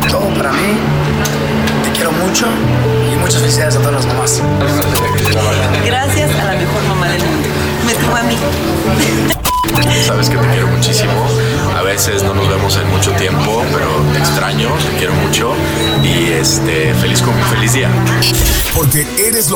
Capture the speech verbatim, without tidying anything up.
todo para mí. Te quiero mucho y muchas felicidades a todas las mamás. Gracias a la mejor mamá del mundo. Me tuvo a mí. Sabes que te quiero muchísimo. A veces no nos vemos en mucho tiempo, pero te extraño, te quiero mucho y este feliz con feliz día. Porque eres lo